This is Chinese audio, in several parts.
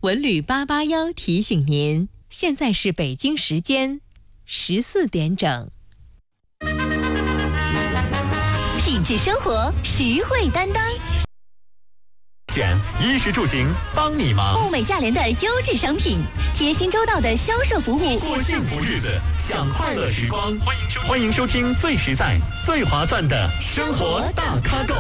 文旅881提醒您，现在是北京时间14点整。 品质生活，实惠担当。 选衣食住行帮你忙， 物美价廉的优质商品，贴心周到的销售服务， 过幸福日子，享快乐时光。欢迎收听最实在、最划算的生活大咖购。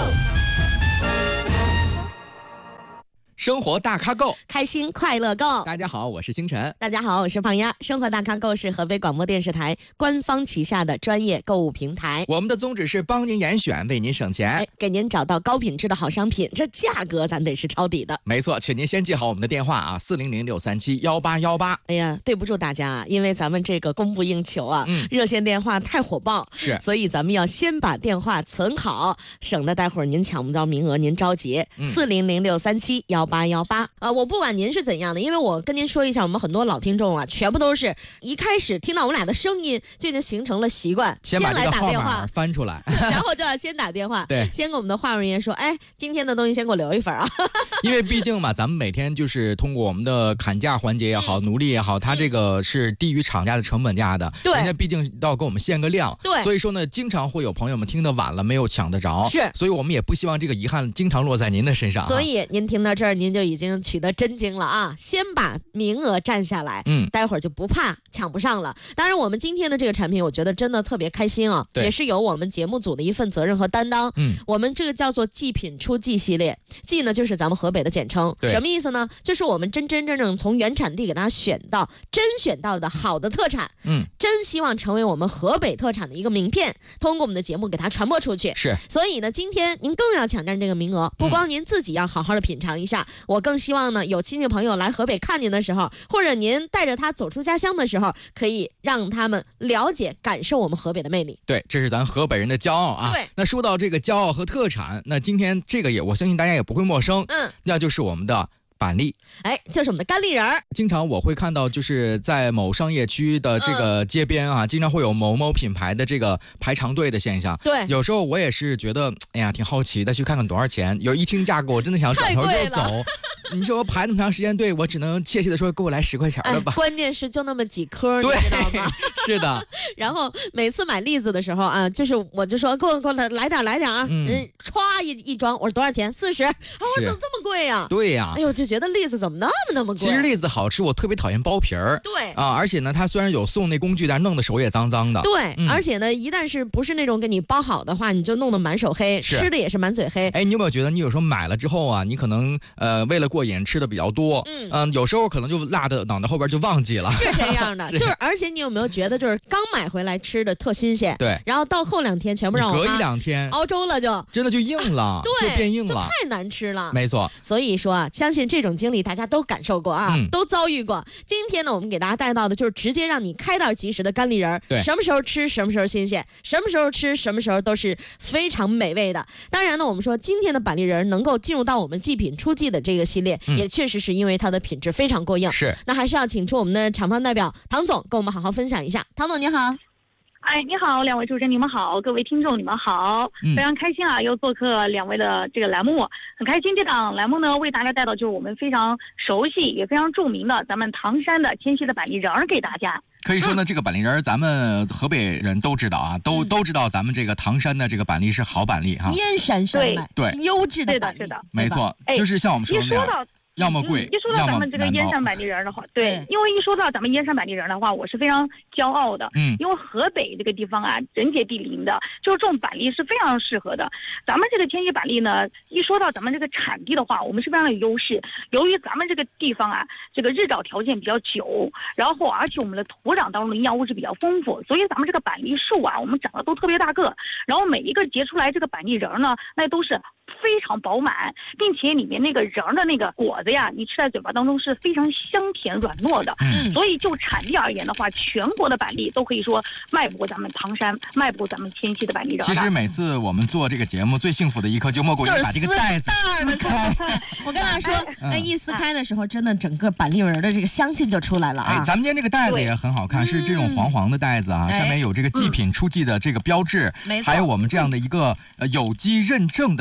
生活大咖购， 开心快乐购。 大家好，我是星辰。 大家好，我是胖丫。生活大咖购是河北广播电视台官方旗下的专业购物平台。 我们的宗旨是帮您严选，为您省钱， 给您找到高品质的好商品，这价格咱得是抄底的。 没错，请您先记好我们的电话啊，400-637-1818。 哎呀，对不住大家，因为咱们这个供不应求啊，热线电话太火爆， 是， 所以咱们要先把电话存好，省得待会儿您抢不到名额，您着急。400-637-1818。我不管您是怎样的，因为我跟您说一下，我们很多老听众啊，全部都是一开始听到我们俩的声音就已经形成了习惯， 先把来打电话翻出来， 然后就要先打电话， 对， 先跟我们的话务人员说，哎，今天的东西先给我留一份啊。 因为毕竟嘛，咱们每天就是通过我们的砍价环节也好，奴隶也好，它这个是低于厂家的成本价的， 对， 人家毕竟要给我们限个量， 对， 所以说呢，经常会有朋友们听得晚了没有抢得着， 是， 所以我们也不希望这个遗憾经常落在您的身上， 所以您听到这儿，您就已经取得真经了啊！先把名额占下来，待会儿就不怕抢不上了。当然，我们今天的这个产品，我觉得真的特别开心啊，也是有我们节目组的一份责任和担当。我们这个叫做季品出季系列，季呢就是咱们河北的简称，什么意思呢？就是我们真正从原产地给大家选到的好的特产，真希望成为我们河北特产的一个名片，通过我们的节目给它传播出去。 是， 所以呢，今天您更要抢占这个名额，不光您自己要好好的品尝一下，我更希望呢，有亲戚朋友来河北看您的时候，或者您带着他走出家乡的时候，可以让他们了解感受我们河北的魅力。 对，这是咱河北人的骄傲啊。 对， 那说到这个骄傲和特产，那今天这个我相信大家也不会陌生，那就是我们的板栗， 就是我们的干栗仁儿。 经常我会看到，就是在某商业区的这个街边啊，经常会有某某品牌的这个排长队的现象。 对， 有时候我也是觉得，哎呀，挺好奇的，去看看多少钱。一听价格，我真的想转头就走。你说我排那么长时间队，我只能窃窃的说，给我来10块钱的吧。 关键是就那么几颗，你知道吗？ 是的。 然后每次买栗子的时候啊，我就说给我来点啊，歘一装，我说多少钱？40。我怎么这么贵呀？ 对呀。 哎呦，就觉得栗子怎么那么贵？ 其实栗子好吃，我特别讨厌剥皮儿。 对啊，而且呢，它虽然有送那工具，但弄得手也脏脏的。 对，而且呢，一旦是不是那种给你包好的话，你就弄得满手黑，吃的也是满嘴黑。 哎，你有没有觉得你有时候买了之后啊，你可能为了过瘾吃的比较多，有时候可能就落的脑袋后边就忘记了。 是这样的，就是而且你有没有觉得就是刚买回来吃的特新鲜， 对， 然后到后2天全部让我隔1-2天熬粥了，就真的就硬了， 对， 就变硬了， 就太难吃了。 没错， 所以说啊，相信这种经历大家都感受过啊，都遭遇过。今天呢，我们给大家带到的就是直接让你开袋即食的干栗仁，什么时候吃什么时候新鲜，什么时候吃什么时候都是非常美味的。当然呢，我们说今天的板栗仁能够进入到我们季品出季的这个系列，也确实是因为它的品质非常过硬。 是， 那还是要请出我们的厂方代表唐总跟我们好好分享一下。唐总你好。 哎，你好，两位主持人你们好，各位听众你们好，非常开心啊，又做客两位的这个栏目，很开心。这档栏目呢，为大家带到就是我们非常熟悉也非常著名的咱们唐山的千禧的板栗仁给大家。 可以说呢，这个板栗仁咱们河北人都知道啊，都知道咱们这个唐山的这个板栗是好板栗哈， 燕山山脉， 对， 优质的板栗， 是的， 没错，就是像我们说的那样。要么贵， 一说到咱们这个燕山板栗仁的话，对，因为一说到咱们燕山板栗仁的话，我是非常骄傲的，因为河北这个地方啊，人杰地灵的，就是种板栗是非常适合的。咱们这个千禧板栗呢，一说到咱们这个产地的话，我们是非常有优势。由于咱们这个地方啊，这个日照条件比较久，然后而且我们的土壤当中的营养物质比较丰富，所以咱们这个板栗树啊，我们长得都特别大个，然后每一个结出来这个板栗仁呢，那都是非常饱满，并且里面那个仁的那个果子呀，你吃在嘴巴当中是非常香甜软糯的。所以就产地而言的话，全国的板栗都可以说迈不过咱们唐山，迈不过咱们千禧的板栗仁。 其实每次我们做这个节目，最幸福的一刻就莫过于把这个袋子撕开。 我跟大家说，那一撕开的时候，真的整个板栗仁的这个香气就出来了啊！ 咱们今天这个袋子也很好看，是这种黄黄的袋子啊，上面有这个季品出季的这个标志，还有我们这样的一个有机认证的标志。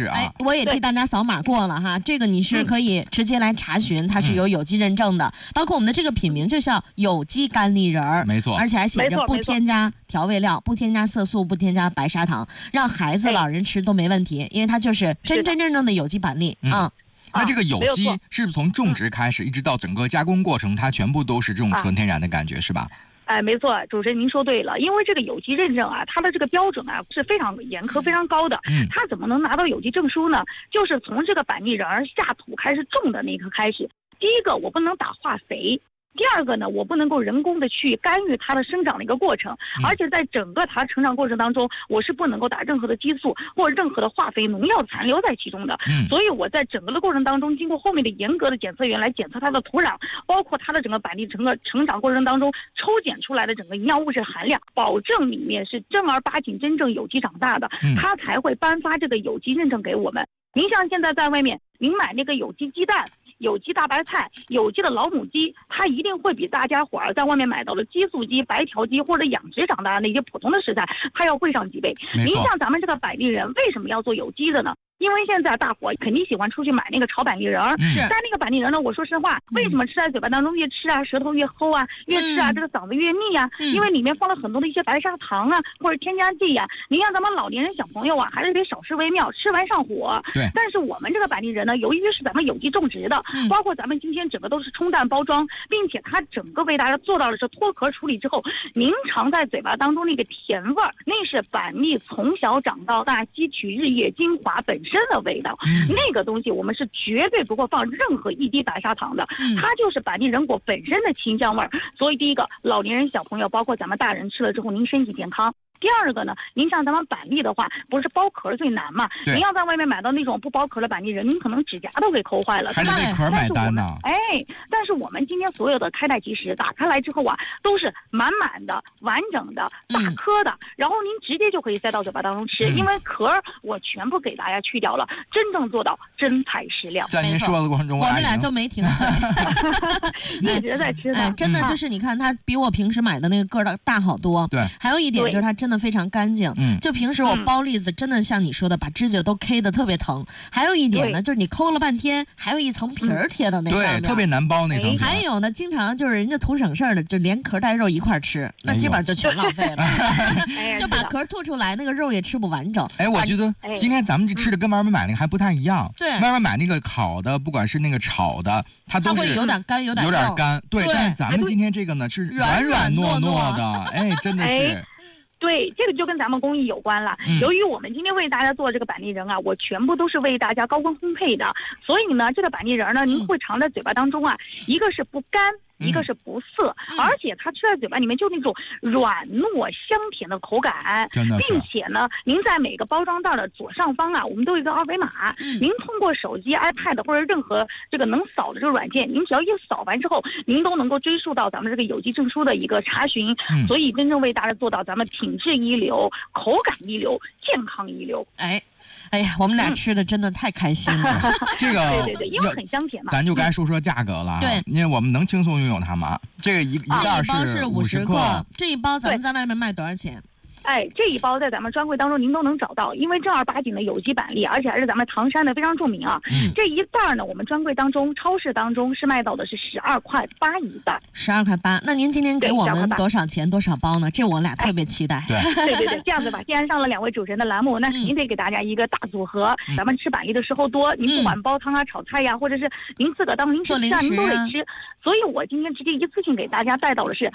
制啊。 我也替大家扫码过了哈，这个你是可以直接来查询，它是有有机认证的，包括我们的这个品名就叫有机甘栗仁儿， 没错， 而且还写着不添加调味料、不添加色素、不添加白砂糖，让孩子、老人吃都没问题，因为它就是真正的有机板栗啊。 那这个有机是不是从种植开始一直到整个加工过程，它全部都是这种纯天然的感觉，是吧？ 没错，主持人您说对了，因为这个有机认证啊，它的这个标准啊是非常严苛、非常高的。它怎么能拿到有机证书呢？就是从这个板栗仁下土开始种的那一刻开始，第一个我不能打化肥。第二个呢，我不能够人工的去干预它的生长的一个过程，而且在整个它成长过程当中，我是不能够打任何的激素或任何的化肥、农药残留在其中的。所以我在整个的过程当中，经过后面的严格的检测员来检测它的土壤，包括它的整个板栗整个成长过程当中抽检出来的整个营养物质含量，保证里面是正儿八经真正有机长大的，它才会颁发这个有机认证给我们。您像现在在外面，您买那个有机鸡蛋、有机大白菜、有机的老母鸡，它一定会比大家伙儿在外面买到的激素鸡、白条鸡或者养殖长大的那些普通的食材，它要贵上几倍。您像咱们这个板栗仁为什么要做有机的呢？因为现在大伙肯定喜欢出去买那个炒板栗仁儿，但那个板栗仁呢，我说实话，为什么吃在嘴巴当中越吃啊，舌头越齁啊，越吃啊，这个嗓子越腻啊？因为里面放了很多的一些白砂糖啊，或者添加剂呀。您像咱们老年人小朋友啊，还是得少吃为妙，吃完上火。 对。 但是我们这个板栗仁呢，由于是咱们有机种植的，包括咱们今天整个都是冲淡包装，并且它整个为大家做到的是脱壳处理之后，您尝在嘴巴当中那个甜味儿，那是板栗从小长到大汲取日月精华本身的味道。那个东西我们是绝对不会放任何一滴白砂糖的，它就是板栗仁果本身的清香味儿。所以第一个，老年人小朋友包括咱们大人吃了之后您身体健康。第二个呢，您像咱们板栗的话，不是剥壳最难嘛？您要在外面买到那种不剥壳的板栗仁，您可能指甲都给抠坏了， 还得为壳买单呢。 但是我们今天所有的开袋即食，打开来之后啊，都是满满的、完整的、大颗的，然后您直接就可以塞到嘴巴当中吃，因为壳我全部给大家去掉了，真正做到真材实料。 在您说的过程中， 我们俩就没停嘴，一直在吃呢。 真的就是你看，它比我平时买的那个个儿大好多。 对， 还有一点就是它真的非常干净。就平时我剥栗子，真的像你说的，把指甲都 K 的特别疼。还有一点呢，就是你抠了半天，还有一层皮儿贴到那上面， 对，特别难剥那层皮。 还有呢，经常就是人家图省事儿的，就连壳带肉一块吃，那基本上就全浪费了，就把壳吐出来，那个肉也吃不完整。 我觉得今天咱们这吃的跟外面买那个还不太一样。 对， 外面买那个烤的，不管是那个炒的，它都是会有点干，有点干。对，但是咱们今天这个呢是软糯糯的，真的是。 对，这个就跟咱们工艺有关了。由于我们今天为大家做这个板栗仁啊，我全部都是为大家高温烘焙的，所以呢，这个板栗仁呢，您会尝在嘴巴当中啊，一个是不干。一个是不涩，而且它吃在嘴巴里面就那种软糯香甜的口感，并且呢，您在每个包装袋的左上方啊，我们都有一个二维码，您通过手机、iPad 或者任何这个能扫的这个软件，您只要一扫完之后，您都能够追溯到咱们这个有机证书的一个查询，所以真正为大家做到咱们品质一流、口感一流、健康一流。 哎呀，我们俩吃的真的太开心了。 这个对，因为很香甜嘛。 咱就该说价格了。 对， 因为我们能轻松拥有它吗？这个一袋是50克，这一包咱们在外面卖多少钱？ 这一包在咱们专柜当中您都能找到，因为正儿八经的有机板栗，而且还是咱们唐山的，非常著名啊。这一袋呢，我们专柜当中、超市当中是卖到的是12.8块一袋。 12.8块。那您今天给我们多少钱、多少包呢？这我俩特别期待。 对，这样子吧，既然上了2位主持人的栏目，那肯定得给大家一个大组合。咱们吃板栗的时候多，您不管煲汤啊、炒菜呀，或者是您自个儿当零食吃啊，您都得吃。所以我今天直接一次性给大家带到的是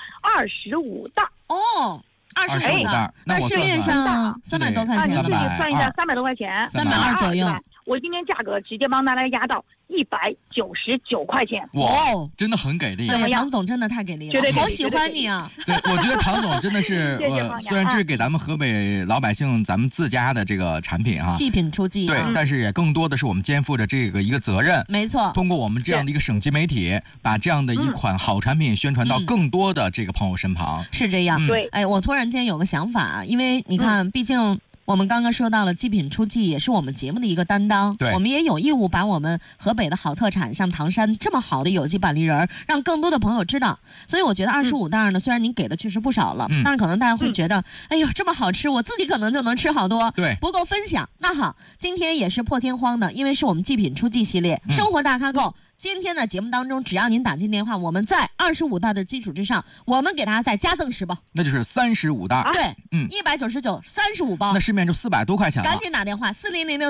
25袋。 25袋，那市面上300多块钱了吧？ 你算一下，300多块钱 ，320左右。 我今天价格直接帮大家压到199块钱。 哇，真的很给力！ 唐总真的太给力了，好喜欢你啊！ 对，我觉得唐总真的是，虽然这是给咱们河北老百姓咱们自家的这个产品哈， 祭品出祭， 对，但是也更多的是我们肩负着这个一个责任。 没错， 通过我们这样的一个省级媒体，把这样的一款好产品宣传到更多的这个朋友身旁。 是这样， 对。 我突然间有个想法，因为你看，毕竟我们刚刚说到了祭品出祭，也是我们节目的一个担当。 对， 我们也有义务把我们河北的好特产，像唐山这么好的有机板栗仁，让更多的朋友知道。所以我觉得25袋呢，虽然您给的确实不少了，但是可能大家会觉得，哎呦，这么好吃，我自己可能就能吃好多， 对， 不够分享。那好，今天也是破天荒的，因为是我们祭品出祭系列，生活大咖购。今天的节目当中，只要您打进电话，我们在25袋的基础之上，我们给大家再加赠10包， 那就是35袋。 对，199 35包， 那市面就400多块钱了。 赶紧打电话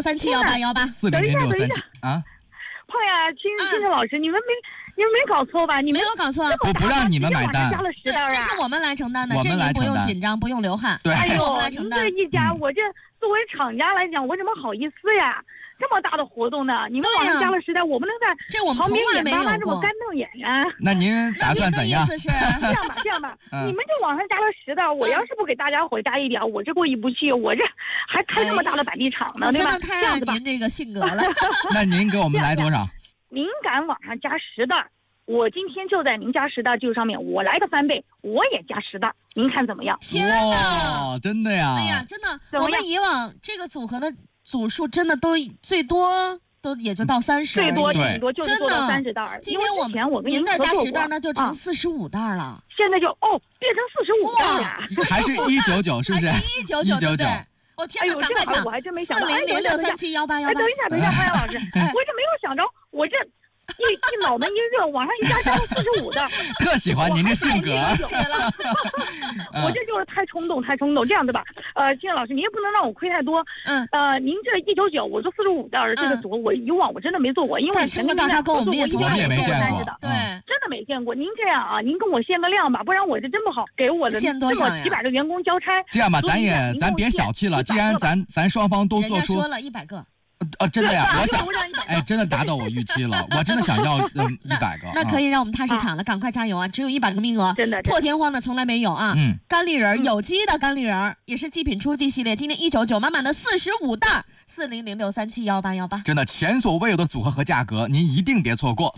40063718818，4006371 啊。 胖呀，金正老师，你们没搞错吧？你们没有搞错， 不让你们买单， 加了10袋啊！ 这是我们来承担的，这您不用紧张，不用流汗。 对， 哎呦， 我们来承担。 这一家，我这作为厂家来讲，我怎么好意思呀？这么大的活动呢，你们往上加了10袋，我不能在旁边眼巴巴这么干瞪眼呀。 那您打算怎样？ 意思是这样吧，你们就往上加了10袋，我要是不给大家伙加一点，我这过意不去，我这还开这么大的板栗厂呢，对吧？ 真的太按您这个性格了。 那您给我们来多少？ 您敢往上加10袋，我今天就在您加10袋基础上面，我来个3倍，我也加10袋，您看怎么样？ 天哪， 真的呀！ 哎呀，真的，我们以往这个组合的组数真的都最多都也就到30， 最多顶多就是做到30袋。 今天我跟您再加10袋，那就成45袋了。 现在就变成45袋了， 还是199，是不是 ？199，对。我天哪，赶快抢！ 我还真没想到。 40063718818。 等一下，潘阳老师，我这没有想着，我这一脑门一热，往上一加了45袋， 特喜欢您这性格。 我这就是太冲动，这样子吧。金老师，您也不能让我亏太多。您这199，我做45袋这个组，我以往我真的没做过，因为以前跟大家我们也从来没见过， 对， 真的没见过。您这样啊，您跟我限个量吧，不然我这真不好给我的这么几百个员工交差。 这样吧，咱别小气了，既然咱双方都做出， 说了100个。 真的呀，我想，真的达到我预期了，我真的想要100个。 那可以让我们踏实抢了，赶快加油啊！只有100个名额， 真的破天荒的从来没有啊！干栗仁，有机的干栗仁，也是祭品出祭系列，今天199满满的45袋，4006371818， 真的前所未有的组合和价格，您一定别错过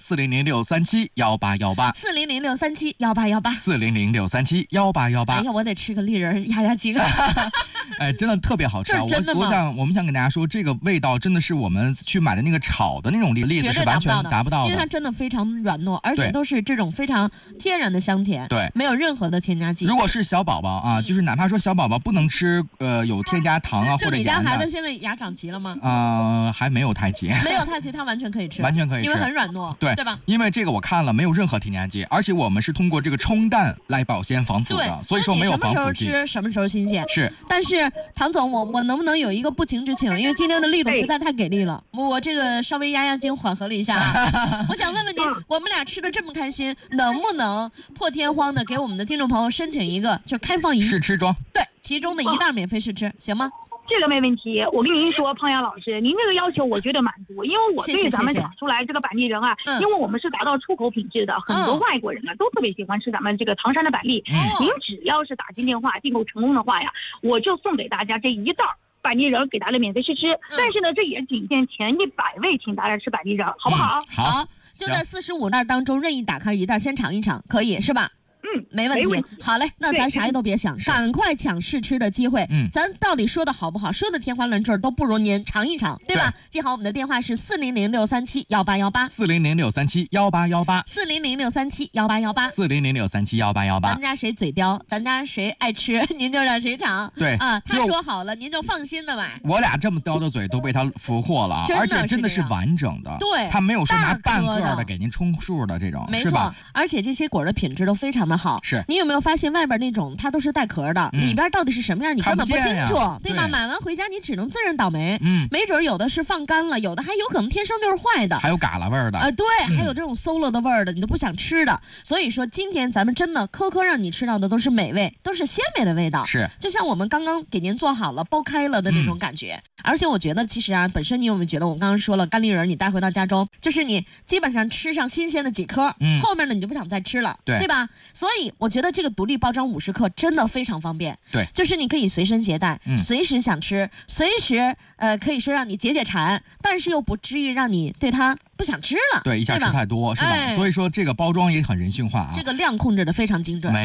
，4006371818，4006371818，4006371818。 哎呀，我得吃个栗仁压压惊。 哎，真的特别好吃啊！我们想跟大家说，这个味道真的是我们去买的那个炒的那种栗子是完全达不到的， 因为它真的非常软糯，而且都是这种非常天然的香甜， 对， 没有任何的添加剂。 如果是小宝宝啊，就是哪怕说小宝宝不能吃有添加糖啊或者盐的。就你家孩子现在牙长齐了吗？ 还没有太齐。 没有太齐，他完全可以吃， 完全可以吃， 因为很软糯， 对吧？ 因为这个我看了，没有任何添加剂，而且我们是通过这个冲淡来保鲜防腐的，所以说没有防腐剂。 什么时候吃，什么时候新鲜。 是， 但是唐总，我能不能有一个不情之请？因为今天的力度实在太给力了，我这个稍微压惊，缓和了一下。我想问问您，我们俩吃的这么开心，能不能破天荒的给我们的听众朋友申请一个就开放试吃装？ 对，其中的1袋免费试吃，行吗？ 这个没问题，我跟您说，胖阳老师，您这个要求我觉得满足，因为我对咱们长出来这个板栗仁啊，因为我们是达到出口品质的，很多外国人呢都特别喜欢吃咱们这个唐山的板栗。您只要是打进电话订购成功的话呀，我就送给大家这1袋板栗仁给大家免费试吃。但是呢，这也仅限前100位，请大家吃板栗仁，好不好？ 好，就在45袋当中任意打开1袋，先尝一尝，可以是吧？没问题。好嘞，那咱啥也都别想，赶快抢试吃的机会。咱到底说的好不好，说的天花乱坠都不如您尝一尝，对吧？记好我们的电话是 40063718818，40063718818，40063718818。 咱家谁嘴刁，咱家谁爱吃，您就让谁尝。 对啊，他说好了，您就放心的买。 我俩这么刁的嘴都被他俘获了，而且真的是完整的。 对， 他没有说拿半个的给您充数的这种， 没错。而且这些果的品质都非常的好。 是， 你有没有发现外边那种它都是带壳的，里边到底是什么样你根本不清楚，对吧？买完回家你只能自认倒霉。没准有的是放干了，有的还有可能天生就是坏的， 还有嘎啦味儿的。 对，还有这种馊了的味儿的，你都不想吃的。所以说今天咱们真的颗颗让你吃到的都是美味，都是鲜美的味道。 是， 就像我们刚刚给您做好了剥开了的那种感觉。而且我觉得其实啊，本身你有没有觉得我刚刚说了，干栗仁你带回到家中，就是你基本上吃上新鲜的几颗，后面呢你就不想再吃了，对吧？所以我觉得这个独立包装50克真的非常方便。 对， 就是你可以随身携带，随时想吃，随时可以说让你解解馋，但是又不至于让你对它不想吃了。 对，一下吃太多是吧？所以说这个包装也很人性化啊， 这个量控制的非常精准。